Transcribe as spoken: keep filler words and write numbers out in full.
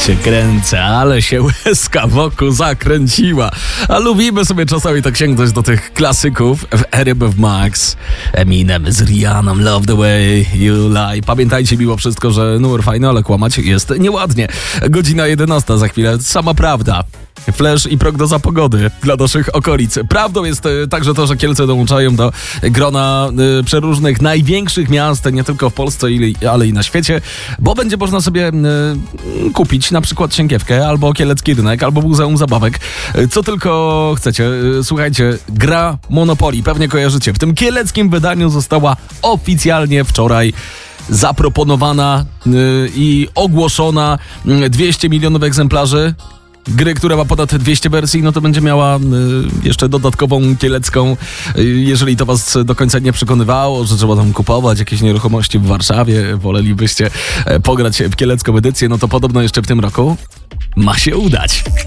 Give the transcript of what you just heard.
Cię kręcę, ale się łezka wokół zakręciła. A lubimy sobie czasami tak sięgnąć do tych klasyków. W R B W Max, Eminem z Rihanną, Love the way you lie. Pamiętajcie mimo wszystko, że numer fajny, ale kłamać jest nieładnie. Godzina jedenasta za chwilę, sama prawda. Flash i prognoza pogody dla naszych okolic. Prawdą jest także to, że Kielce dołączają do grona y, przeróżnych największych miast, nie tylko w Polsce, ale i na świecie, bo będzie można sobie y, kupić na przykład Sienkiewkę, albo Kielecki Rynek, albo Muzeum Zabawek. Co tylko chcecie. Y, słuchajcie, gra Monopoly, pewnie kojarzycie. W tym kieleckim wydaniu została oficjalnie wczoraj zaproponowana y, i ogłoszona y, dwieście milionów egzemplarzy. Gry, która ma ponad dwieście wersji, no to będzie miała y, jeszcze dodatkową kielecką. Y, jeżeli to was do końca nie przekonywało, że trzeba tam kupować jakieś nieruchomości w Warszawie, wolelibyście e, pograć w kielecką edycję, no to podobno jeszcze w tym roku ma się udać.